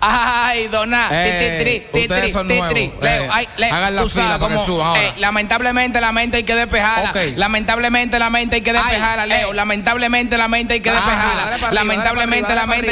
Ay, dona. Ustedes son nuevos. Leo, hagan la tú fila sabes para que cómo, suban ahora. lamentablemente la mente hay que despejarla. Okay. Lamentablemente la mente hay que despejarla, Leo. Lamentablemente la mente hay que despejarla. Lamentablemente la mente